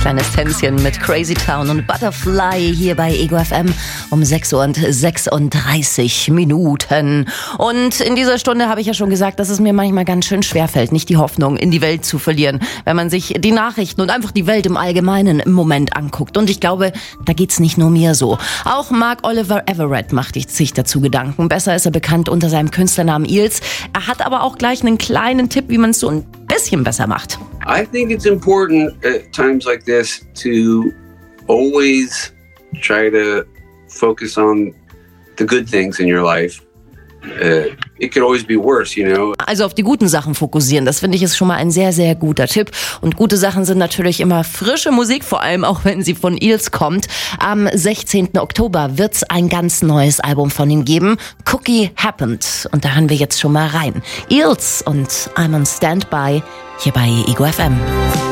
Kleines Tänzchen mit Crazy Town und Butterfly hier bei Ego FM um 6:36 Minuten. Und in dieser Stunde habe ich ja schon gesagt, dass es mir manchmal ganz schön schwerfällt, nicht die Hoffnung in die Welt zu verlieren, wenn man sich die Nachrichten und einfach die Welt im Allgemeinen im Moment anguckt. Und ich glaube, da geht's nicht nur mir so. Auch Mark Oliver Everett macht sich dazu Gedanken. Besser ist er bekannt unter seinem Künstlernamen Eels. Er hat aber auch gleich einen kleinen Tipp, wie man es so ein bisschen besser macht. I think it's important at times like this to always try to focus on the good things in your life. It could always be worse, you know. Also auf die guten Sachen fokussieren, das finde ich ist schon mal ein sehr, sehr guter Tipp. Und gute Sachen sind natürlich immer frische Musik, vor allem auch wenn sie von Eels kommt. Am 16. Oktober wird es ein ganz neues Album von ihm geben, Cookie Happened. Und da hören wir jetzt schon mal rein. Eels und I'm on Standby hier bei Ego FM.